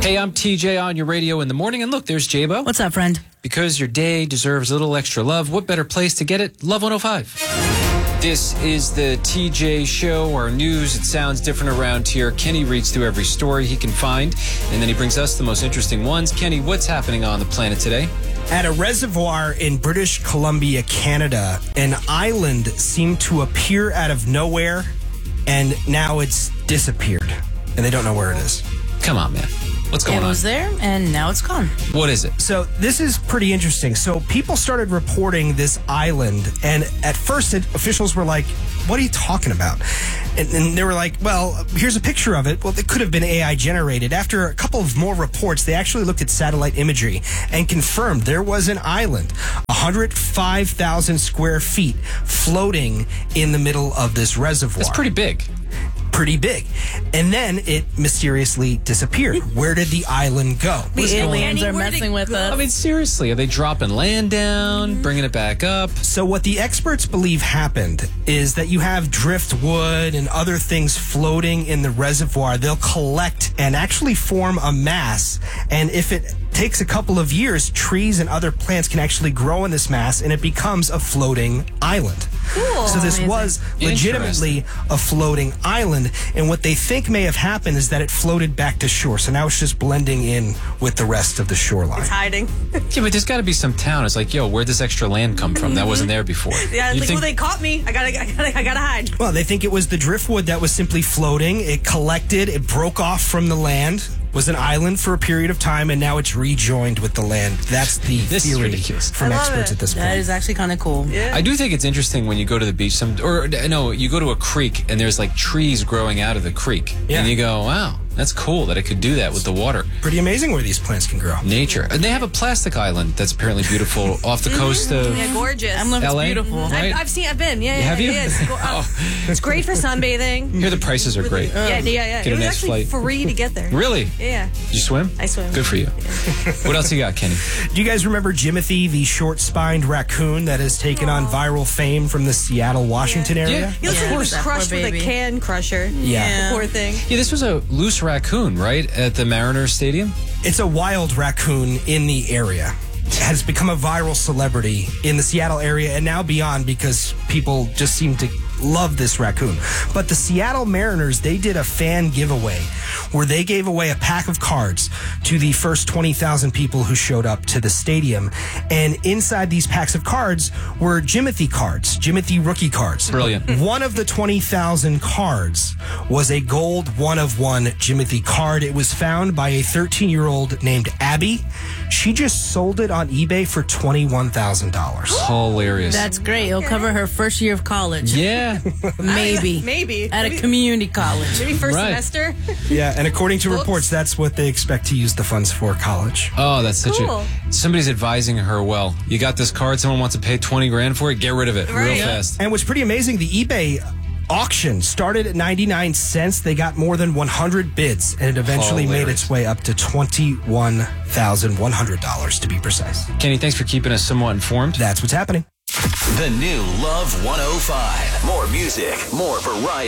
Hey, I'm TJ on your radio in the morning. And look, there's J-Bo. What's up, friend? Because your day deserves a little extra love, what better place to get it? Love 105. This is the TJ Show, our news. It sounds different around here. Kenny reads through every story he can find, and then he brings us the most interesting ones. Kenny, what's happening on the planet today? At a reservoir in British Columbia, Canada, an island seemed to appear out of nowhere, and now it's disappeared, and they don't know where it is. Come on, man. What's going on? It was there, and now it's gone. What is it? So this is pretty interesting. So people started reporting this island, and at first officials were like, what are you talking about? And they were like, well, here's a picture of it. Well, it could have been AI generated. After a couple of more reports, they actually looked at satellite imagery and confirmed there was an island, 105,000 square feet, floating in the middle of this reservoir. It's pretty big. Pretty big. And then it mysteriously disappeared. Where did the island go? The aliens are messing with us. I mean, seriously, are they dropping land down, bringing it back up? So what the experts believe happened is that you have driftwood and other things floating in the reservoir. They'll collect and actually form a mass. And if it takes a couple of years, trees and other plants can actually grow in this mass, and it becomes a floating island. Cool. So this was legitimately a floating island, and what they think may have happened is that it floated back to shore. So now it's just blending in with the rest of the shoreline. It's hiding. Yeah, but there's got to be some town. It's like, yo, where'd this extra land come from? That wasn't there before. Yeah, it's like, well, they caught me. I gotta hide. Well, they think it was the driftwood that was simply floating. It collected, it broke off from the land, was an island for a period of time, and now it's rejoined with the land. That's the theory from experts at this point. That is actually kind of cool. Yeah. I do think it's interesting when you go to the beach, you go to a creek and there's like trees growing out of the creek. Yeah. And you go, wow, that's cool that it could do that with the water. Pretty amazing where these plants can grow. Nature. And they have a plastic island that's apparently beautiful off the coast of Yeah, gorgeous. LA. Beautiful. Right? I've been. Yeah, Have you? Yeah, it's great for sunbathing. Here the prices are great. Yeah. Get It a was nice actually flight. free to get there. Really? Yeah. Did you swim? I swim. Good for you. What else you got, Kenny? Do you guys remember Jimothy, the short-spined raccoon that has taken on viral fame from the Seattle, Washington area? Yeah. He looks like he was That crushed poor with a baby. can crusher. Yeah. The poor thing. Yeah, this was a loose raccoon, right? At the Mariners Stadium? It's a wild raccoon in the area. It has become a viral celebrity in the Seattle area and now beyond because people just seem to love this raccoon. But the Seattle Mariners, they did a fan giveaway where they gave away a pack of cards to the first 20,000 people who showed up to the stadium. And inside these packs of cards were Jimothy cards, Jimothy rookie cards. Brilliant. One of the 20,000 cards was a gold 1-of-1 Jimothy card. It was found by a 13-year-old named Abby. She just sold it on eBay for $21,000. Hilarious. That's great. It'll cover her first year of college. Yeah. Maybe. Maybe. At a community college. Maybe first Right. semester. Yeah, and according to Books. reports, that's what they expect to use the funds for, college. Oh, that's such Cool. somebody's advising her, well, you got this card, someone wants to pay 20 grand for it, get rid of it real Right. fast. And what's pretty amazing, the eBay auction started at 99 cents. They got more than 100 bids, and it eventually made Hilarious. its way up to $21,100 to be precise. Kenny, thanks for keeping us somewhat informed. That's what's happening. The new Love 105. More music, more variety.